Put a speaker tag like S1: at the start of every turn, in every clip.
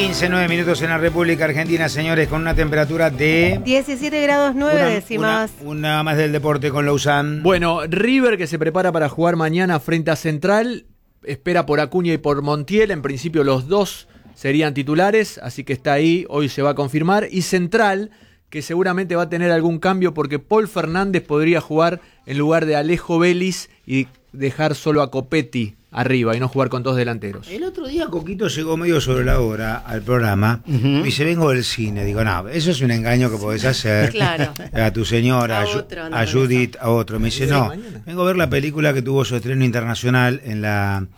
S1: 15:09 minutos en la República Argentina, señores, con una temperatura de
S2: 17 grados 9 décimas.
S1: Una más del deporte con Lausanne.
S3: Bueno, River, que se prepara para jugar mañana frente a Central, espera por Acuña y por Montiel. En principio los dos serían titulares, así que está ahí, hoy se va a confirmar. Y Central, que seguramente va a tener algún cambio porque Paul Fernández podría jugar en lugar de Alejo Vélez y dejar solo a Copetti arriba y no jugar con dos delanteros.
S1: El otro día Coquito llegó medio sobre la hora al programa y dice, vengo del cine. Digo, no, eso es un engaño que podés hacer
S2: Claro.
S1: a tu señora, a Judith, a otro. Me dice,
S3: Sí,
S1: no,
S3: mañana.
S1: vengo a ver la película que tuvo su estreno internacional en la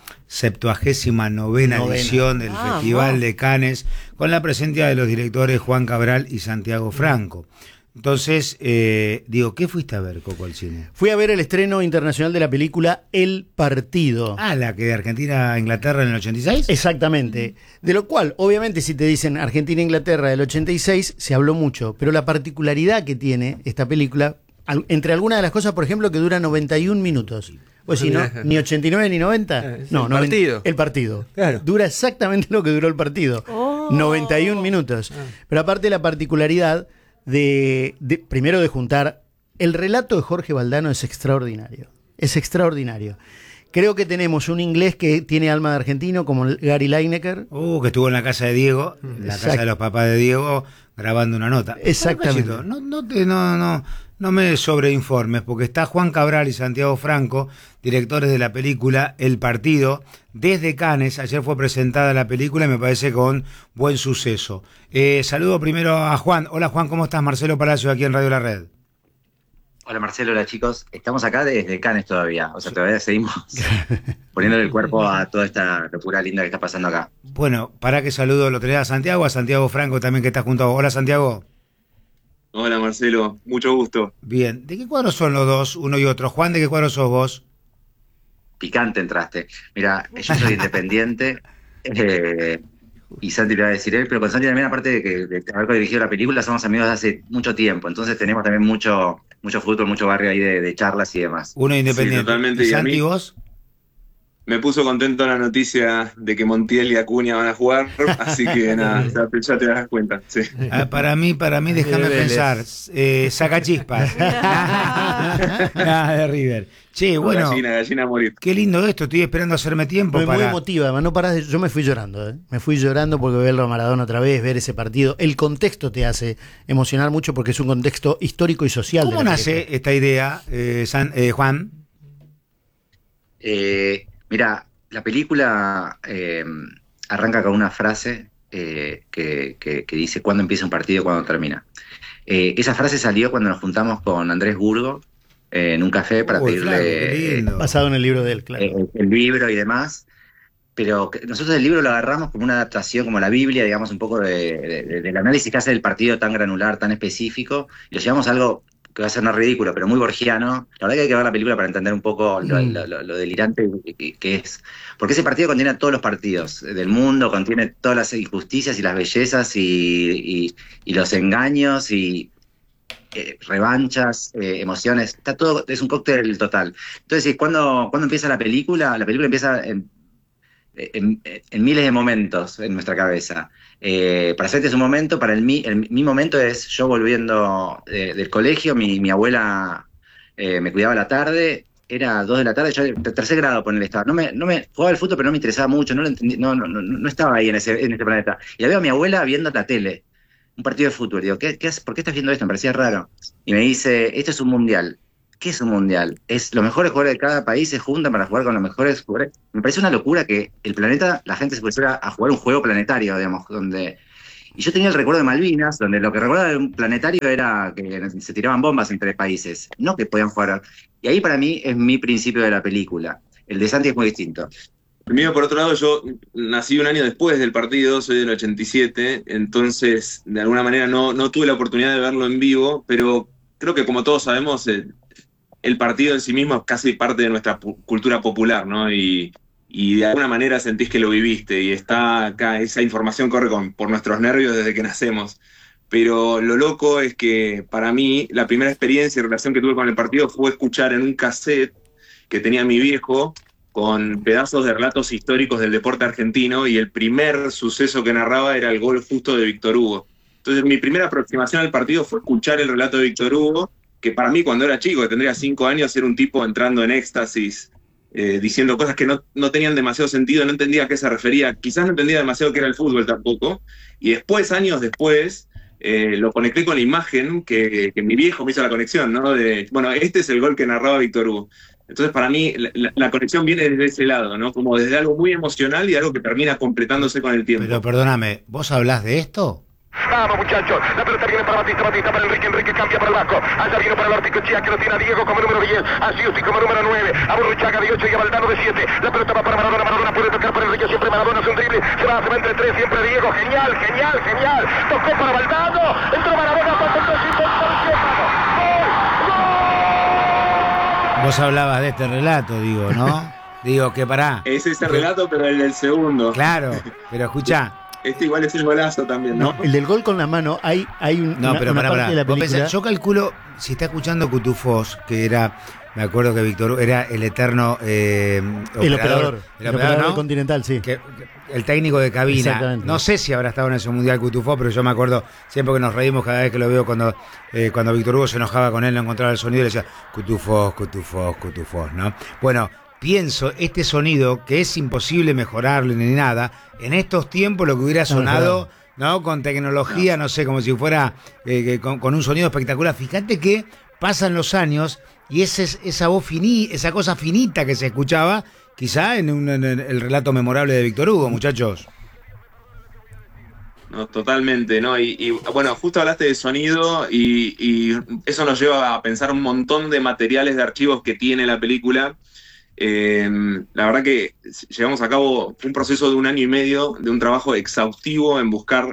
S1: 79ª edición del Festival de Cannes, con la presencia de los directores Juan Cabral y Santiago Franco. Entonces, digo, ¿qué fuiste a ver, Coco, al cine?
S4: Fui a ver el estreno internacional de la película El Partido.
S1: Ah, la que de Argentina a Inglaterra en el 86.
S4: Exactamente. De lo cual, obviamente, si te dicen Argentina-Inglaterra del 86, se habló mucho. Pero la particularidad que tiene esta película, entre algunas de las cosas, por ejemplo, que dura 91 minutos. Pues si no, ni 89 ni 90. No,
S3: el partido.
S4: El partido.
S3: Claro.
S4: Dura exactamente lo que duró el partido. 91 minutos. Pero aparte la particularidad primero de juntar, el relato de Jorge Valdano es extraordinario. Es extraordinario. Creo que tenemos un inglés que tiene alma de argentino, como Gary Lineker.
S1: Que estuvo en la casa de Diego, en la casa de los papás de Diego, grabando una nota.
S4: Exactamente.
S1: No me sobreinformes, porque está Juan Cabral y Santiago Franco, directores de la película El Partido, desde Cannes. Ayer fue presentada la película y me parece con buen suceso. Saludo primero a Juan. Hola Juan, ¿cómo estás? Marcelo Palacio, aquí en Radio La Red.
S5: Hola Marcelo, hola chicos. Estamos acá desde Cannes todavía, o sea, todavía seguimos poniéndole el cuerpo a toda esta locura linda que está pasando acá.
S1: Bueno, para que saludo, lo tenés a Santiago Franco también, que está junto a vos. Hola Santiago.
S6: Hola Marcelo, mucho gusto.
S1: Bien, ¿de qué cuadro son los dos, uno y otro? Juan, ¿de qué cuadro sos vos?
S5: Picante entraste. Mira, yo soy independiente, y Santi le va a decir él, pero con Santi también, aparte de haber dirigido la película, somos amigos de hace mucho tiempo, entonces tenemos también mucho fútbol, mucho barrio ahí de charlas y demás.
S1: Uno independiente.
S6: Sí, totalmente.
S1: ¿Y
S6: Y a
S1: Santi,
S6: mí
S1: vos?
S6: me puso contento la noticia de que Montiel y Acuña van a jugar, así que nada, ya te das cuenta. Sí.
S1: Para mí, déjame pensar. Saca chispas. De River. Che, bueno.
S6: Gallina a morir.
S1: Qué lindo esto, estoy esperando hacerme tiempo
S4: Muy
S1: para...
S4: emotiva, además, no parás yo me fui llorando, Me fui llorando porque verlo a Maradona otra vez, ver ese partido. El contexto te hace emocionar mucho porque es un contexto histórico y social.
S1: ¿Cómo nace esta idea, Juan?
S5: Mira, la película arranca con una frase que dice cuándo empieza un partido y cuándo termina. Esa frase salió cuando nos juntamos con Andrés Burgo en un café para pedirle
S4: basado en el libro de él, claro.
S5: El libro y demás, pero nosotros el libro lo agarramos como una adaptación, como la Biblia, digamos, un poco del análisis que hace del partido tan granular, tan específico, y lo llevamos a algo que va a sonar ridículo, pero muy borgiano. La verdad que hay que ver la película para entender un poco lo delirante que es. Porque ese partido contiene a todos los partidos del mundo, contiene todas las injusticias y las bellezas y los engaños y revanchas, emociones. Está todo, es un cóctel total. Entonces, ¿cuándo empieza la película? La película empieza en miles de momentos en nuestra cabeza. Para Santi es un momento, para mi momento es yo volviendo del colegio, mi abuela me cuidaba a la tarde, era 2 de la tarde, yo en tercer grado ponele estaba, no me jugaba al fútbol, pero no me interesaba mucho, no lo entendí, no estaba ahí en ese planeta. Y la veo a mi abuela viendo la tele, un partido de fútbol, digo, ¿por qué estás viendo esto? Me parecía raro. Y me dice, esto es un mundial. ¿Qué es un mundial? Es los mejores jugadores de cada país se juntan para jugar con los mejores jugadores. Me parece una locura que el planeta, la gente se pusiera a jugar un juego planetario, digamos, y yo tenía el recuerdo de Malvinas, donde lo que recordaba de un planetario era que se tiraban bombas entre países, no que podían jugar. Y ahí para mí es mi principio de la película. El de Santi es muy distinto.
S6: El mío, por otro lado, yo nací un año después del partido, soy del 87, entonces de alguna manera no tuve la oportunidad de verlo en vivo, pero creo que como todos sabemos, el partido en sí mismo es casi parte de nuestra cultura popular, ¿no? Y de alguna manera sentís que lo viviste y está acá, esa información corre por nuestros nervios desde que nacemos. Pero lo loco es que para mí la primera experiencia y relación que tuve con el partido fue escuchar en un cassette que tenía mi viejo con pedazos de relatos históricos del deporte argentino, y el primer suceso que narraba era el gol justo de Víctor Hugo. Entonces mi primera aproximación al partido fue escuchar el relato de Víctor Hugo, que para mí cuando era chico, que tendría 5 años, era un tipo entrando en éxtasis, diciendo cosas que no tenían demasiado sentido, no entendía a qué se refería, quizás no entendía demasiado qué era el fútbol tampoco, y después, años después, lo conecté con la imagen que mi viejo me hizo la conexión, ¿no? Bueno, este es el gol que narraba Víctor Hugo. Entonces, para mí, la conexión viene desde ese lado, ¿no? Como desde algo muy emocional y algo que termina completándose con el tiempo.
S1: Pero perdóname, ¿vos hablás de esto?
S7: Vamos, muchachos, la pelota viene para Batista, Batista para Enrique cambia para el Vasco, allá vino para el Orticochea, que lo tiene a Diego como número 10, a Siusti como número 9, a Burruchaga de 8 y a Valdano de 7, la pelota va para Maradona, Maradona puede tocar para Enrique, siempre Maradona es un drible, se va entre 3, siempre Diego, genial, tocó para Valdano, entró Maradona,
S1: Vos hablabas de este relato, digo, ¿no? Digo que pará.
S6: Es ese relato, pero el del segundo.
S1: Claro, pero escuchá.
S6: Este igual es el golazo también, ¿no?
S4: No, el del gol con la mano, hay
S1: No, pero
S4: una
S1: pará.
S4: parte de la
S1: Vos
S4: película.
S1: pensás, yo calculo, si está escuchando Cutufós, que era, me acuerdo que Víctor Hugo era el eterno
S4: el operador
S1: ¿no?
S4: Continental, sí.
S1: Que el técnico de cabina.
S4: Exactamente.
S1: No sé si habrá estado en ese mundial Cutufós, pero yo me acuerdo siempre que nos reímos cada vez que lo veo cuando Víctor Hugo se enojaba con él, no encontraba el sonido y le decía Cutufós, ¿no? Bueno, pienso, este sonido, que es imposible mejorarlo ni nada, en estos tiempos lo que hubiera sonado, ¿no? Con tecnología, no sé, como si fuera con un sonido espectacular. Fíjate que pasan los años y esa voz esa cosa finita que se escuchaba, quizá en el relato memorable de Víctor Hugo, muchachos.
S6: No, totalmente, ¿no? Y bueno, justo hablaste de sonido y eso nos lleva a pensar un montón de materiales de archivos que tiene la película. La verdad que llevamos a cabo un proceso de 1 año y medio de un trabajo exhaustivo en buscar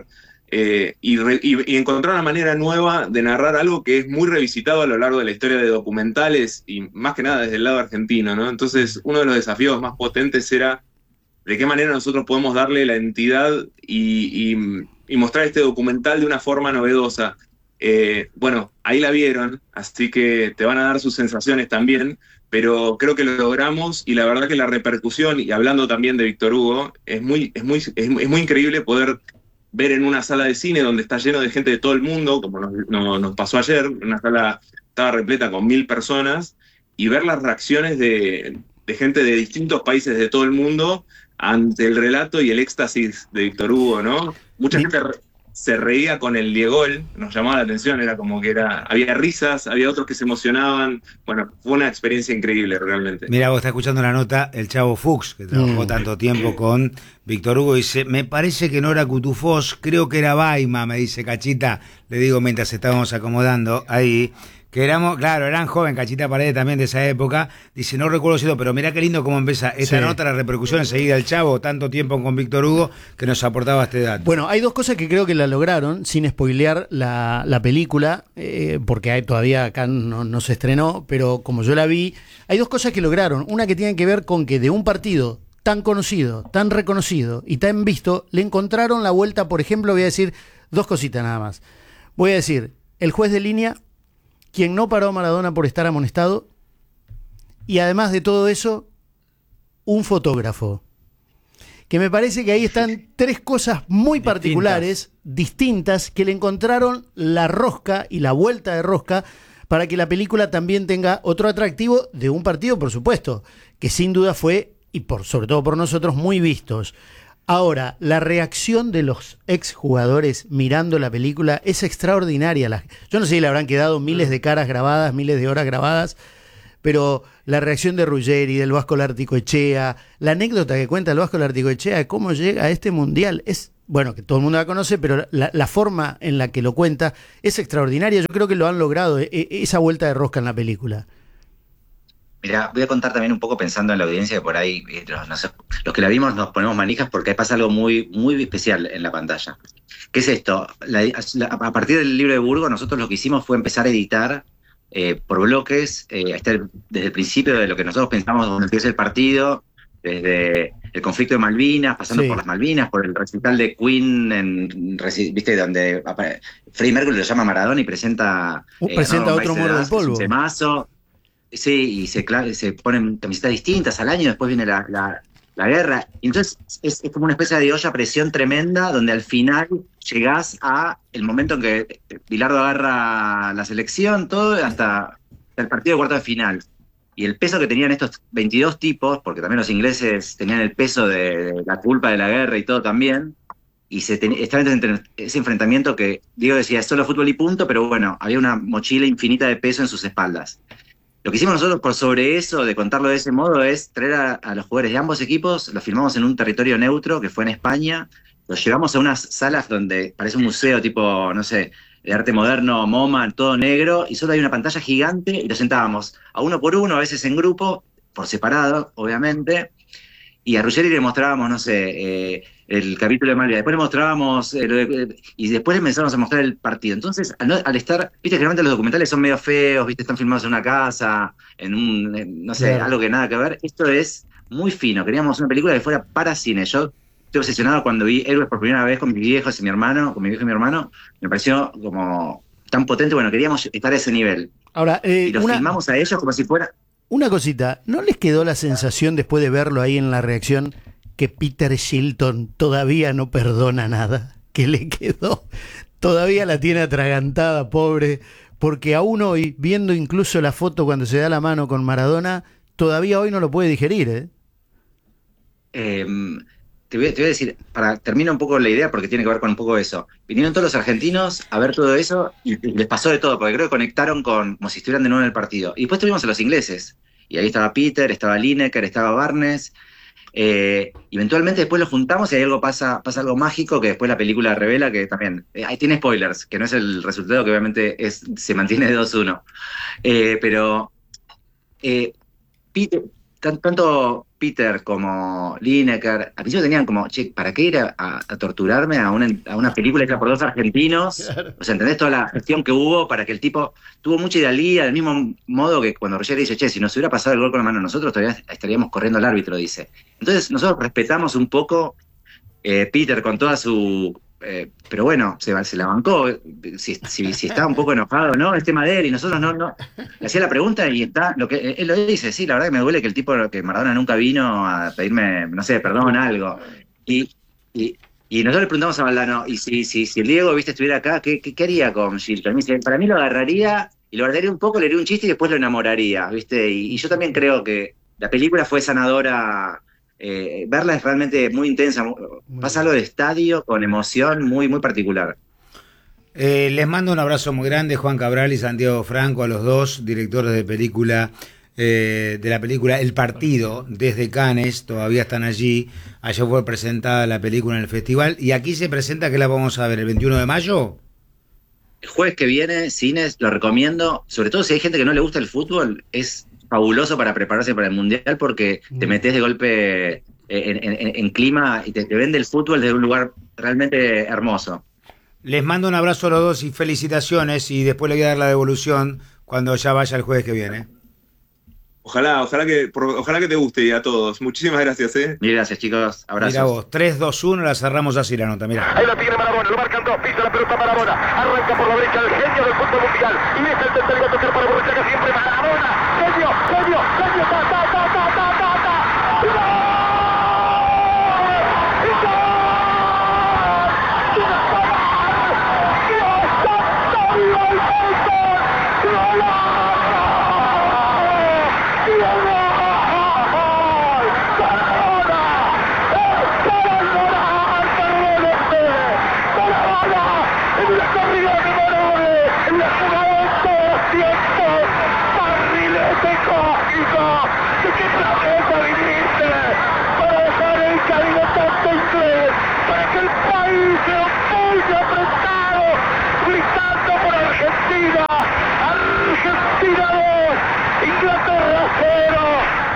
S6: y encontrar una manera nueva de narrar algo que es muy revisitado a lo largo de la historia de documentales y más que nada desde el lado argentino, ¿no? Entonces, uno de los desafíos más potentes era de qué manera nosotros podemos darle la entidad y mostrar este documental de una forma novedosa. Bueno, ahí la vieron, así que te van a dar sus sensaciones también, pero creo que lo logramos y la verdad que la repercusión, y hablando también de Víctor Hugo, es muy increíble poder ver en una sala de cine donde está lleno de gente de todo el mundo, como nos pasó ayer, una sala estaba repleta con 1000 personas, y ver las reacciones de gente de distintos países de todo el mundo ante el relato y el éxtasis de Víctor Hugo, ¿no? Mucha gente se reía con el Diegol, nos llamaba la atención, era como que había risas, había otros que se emocionaban. Bueno, fue una experiencia increíble realmente.
S1: Mira, vos estás escuchando la nota, el Chavo Fuchs, que trabajó tanto tiempo con Víctor Hugo, dice, me parece que no era Cutufós, creo que era Baima, me dice Cachita, le digo mientras estábamos acomodando ahí, que eran joven, Cachita Paredes también de esa época, dice, no recuerdo si pero mirá qué lindo cómo empieza esta nota, la repercusión enseguida del Chavo, tanto tiempo con Víctor Hugo, que nos aportaba este dato.
S4: Bueno, hay dos cosas que creo que la lograron, sin spoilear la película, porque todavía acá no se estrenó, pero como yo la vi, hay dos cosas que lograron. Una que tiene que ver con que de un partido tan conocido, tan reconocido y tan visto, le encontraron la vuelta. Por ejemplo, voy a decir 2 cositas nada más. Voy a decir, el juez de línea, quien no paró a Maradona por estar amonestado, y además de todo eso, un fotógrafo. Que me parece que ahí están 3 cosas muy particulares, distintas, que le encontraron la rosca y la vuelta de rosca para que la película también tenga otro atractivo de un partido, por supuesto, que sin duda fue, y sobre todo por nosotros, muy vistos. Ahora, la reacción de los exjugadores mirando la película es extraordinaria. Yo no sé si le habrán quedado miles de caras grabadas, miles de horas grabadas, pero la reacción de Ruggeri, del Vasco Larticoechea, la anécdota que cuenta el Vasco Larticoechea de cómo llega a este mundial, es, bueno, que todo el mundo la conoce, pero la forma en la que lo cuenta es extraordinaria. Yo creo que lo han logrado, esa vuelta de rosca en la película.
S5: Mira, voy a contar también un poco pensando en la audiencia, que por ahí los que la vimos nos ponemos manijas porque pasa algo muy, muy especial en la pantalla. ¿Qué es esto? A partir del libro de Burgo, nosotros lo que hicimos fue empezar a editar por bloques, desde el principio de lo que nosotros pensamos cuando empieza el partido, desde el conflicto de Malvinas, pasando por las Malvinas, por el recital de Queen, ¿viste? Donde Freddie Mercury lo llama Maradona y presenta
S4: Otro Muerde del Polvo.
S5: Sí, y se ponen camisetas distintas al año, después viene la guerra. Y entonces es como una especie de olla a presión tremenda, donde al final llegás a el momento en que Bilardo agarra la selección, todo, hasta el partido de cuarto de final. Y el peso que tenían estos 22 tipos, porque también los ingleses tenían el peso de la culpa de la guerra y todo también, y estaba entre ese enfrentamiento que Diego decía, es solo fútbol y punto, pero bueno, había una mochila infinita de peso en sus espaldas. Lo que hicimos nosotros por sobre eso, de contarlo de ese modo, es traer a los jugadores de ambos equipos, los filmamos en un territorio neutro, que fue en España, los llevamos a unas salas donde parece un museo tipo, no sé, de arte moderno, MoMA, todo negro, y solo hay una pantalla gigante, y los sentábamos a uno por uno, a veces en grupo, por separado, obviamente, y a Ruggeri le mostrábamos, no sé, el capítulo de Malvia, después le mostrábamos, y después le empezamos a mostrar el partido. Entonces, al estar, viste, generalmente los documentales son medio feos, viste, están filmados en una casa, no sé, claro, algo que nada que ver. Esto es muy fino, queríamos una película que fuera para cine. Yo estoy obsesionado cuando vi Héroes por primera vez con mis viejos y mi hermano, con mi viejo y mi hermano, me pareció como tan potente, bueno, queríamos estar a ese nivel.
S4: Ahora,
S5: y los filmamos a ellos como si fuera...
S4: Una cosita, ¿no les quedó la sensación después de verlo ahí en la reacción que Peter Shilton todavía no perdona nada? Que le quedó, todavía la tiene atragantada, pobre, porque aún hoy, viendo incluso la foto cuando se da la mano con Maradona, todavía hoy no lo puede digerir, ¿eh?
S5: Te voy a decir, termina un poco la idea porque tiene que ver con un poco eso. Vinieron todos los argentinos a ver todo eso y les pasó de todo, porque creo que conectaron como si estuvieran de nuevo en el partido. Y después tuvimos a los ingleses, y ahí estaba Peter, estaba Lineker, estaba Barnes. Eventualmente después lo juntamos y ahí pasa algo mágico que después la película revela, que también ahí tiene spoilers, que no es el resultado, que obviamente se mantiene de 2-1. Pero Peter, tanto Peter como Lineker al principio tenían como, che, ¿para qué ir a torturarme a una película hecha por dos argentinos? Claro. O sea, ¿entendés toda la gestión que hubo para que el tipo tuvo mucha idealía, del mismo modo que cuando Ruggeri dice, che, si nos hubiera pasado el gol con la mano nosotros todavía estaríamos corriendo al árbitro, dice. Entonces nosotros respetamos un poco Peter con toda su... pero bueno, se la bancó, si está un poco enojado, ¿no? Es tema de él, y nosotros no. Le hacía la pregunta y está, lo que él lo dice, sí, la verdad que me duele que el tipo, que Maradona nunca vino a pedirme, no sé, perdón, algo. Y nosotros le preguntamos a Valdano, y si el Diego, viste, estuviera acá, ¿qué haría con Shilton? Me dice, para mí lo agarraría, y lo guardaría un poco, le haría un chiste y después lo enamoraría, viste, y yo también creo que la película fue sanadora. Verla es realmente muy intensa, pasa algo de estadio con emoción muy, muy particular.
S1: Les mando un abrazo muy grande, Juan Cabral y Santiago Franco, a los dos directores de película, de la película El Partido, desde Cannes, todavía están allí. Ayer fue presentada la película en el festival y aquí se presenta, que la vamos a ver el 21 de mayo.
S5: El jueves que viene, cines, lo recomiendo, sobre todo si hay gente que no le gusta el fútbol, es fabuloso para prepararse para el Mundial porque te metes de golpe en clima y te vende el fútbol desde un lugar realmente hermoso.
S1: Les mando un abrazo a los dos y felicitaciones, y después le voy a dar la devolución cuando ya vaya el jueves que viene.
S6: Ojalá que te guste, y a todos. Muchísimas gracias,
S5: Mil gracias, chicos. Abrazos.
S1: Mira vos, 3-2-1, la cerramos así la nota, mira.
S7: Ahí la tiene Maradona, lo marcan dos, pisa la pelota Maradona, arranca por la derecha el genio del fútbol mundial, y deja el tercero a tocar para Borruchaga, siempre Maradona, genio, para que el país se opulle apretado, gritando por Argentina. Argentina 2, Inglaterra 0.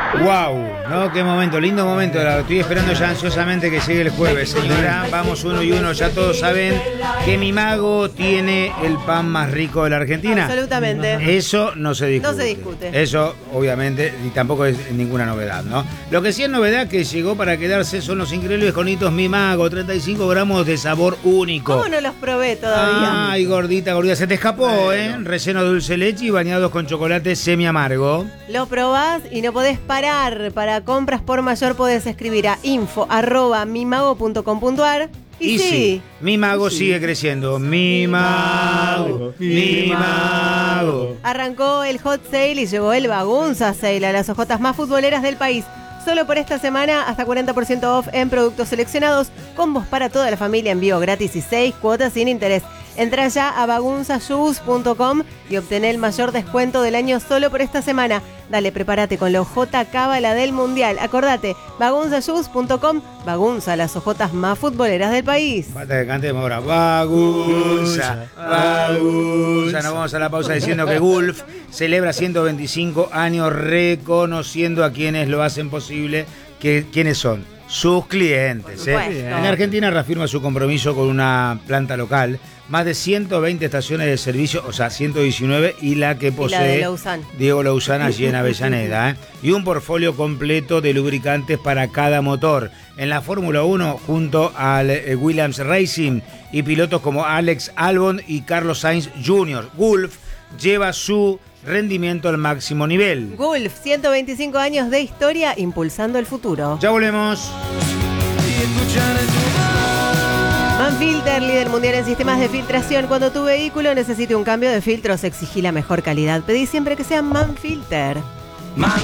S1: Wow, ¿no? Qué momento, lindo momento. Estoy esperando ya ansiosamente que llegue el jueves. Señora, vamos 1 y 1. Ya todos saben que Mi Mago tiene el pan más rico de la Argentina.
S2: Absolutamente.
S1: Eso no se discute.
S2: No se discute.
S1: Eso, obviamente, y tampoco es ninguna novedad, ¿no? Lo que sí es novedad que llegó para quedarse son los increíbles conitos Mi Mago. 35 gramos de sabor único.
S2: ¿Cómo no los probé todavía?
S1: Ay, gordita. Se te escapó, ¿eh? Relleno de dulce leche y bañados con chocolate semi amargo.
S2: Lo probás y no podés parar. Para compras por mayor podés escribir a info@mimago.com.ar y sí.
S1: Mi Mago sigue creciendo. Mi Mago, Mi Mago.
S2: Arrancó el Hot Sale y llegó el Bagunza Sale a las ojotas más futboleras del país. Solo por esta semana, hasta 40% off en productos seleccionados, combos para toda la familia, envío gratis y 6 cuotas sin interés. Entra ya a bagunzashoes.com y obtén el mayor descuento del año solo por esta semana. Dale, prepárate con la ojota cábala del Mundial. Acordate, bagunzashoes.com, Bagunza, las ojotas más futboleras del país.
S1: Falta que cantemos ahora. Bagunza, Bagunza. Nos vamos a la pausa diciendo que Gulf celebra 125 años reconociendo a quienes lo hacen posible. ¿Quiénes son? Sus clientes. En Argentina reafirma su compromiso con una planta local, más de 120 estaciones de servicio, o sea, 119, y la que posee Diego Louzán allí en Avellaneda, y un portfolio completo de lubricantes para cada motor. En la Fórmula 1, junto al Williams Racing y pilotos como Alex Albon y Carlos Sainz Jr., Gulf lleva su rendimiento al máximo nivel.
S2: Gulf, 125 años de historia impulsando el futuro.
S1: Ya volvemos.
S2: Manfilter, líder mundial en sistemas de filtración. Cuando tu vehículo necesite un cambio de filtros, exigí la mejor calidad. Pedí siempre que sea Manfilter.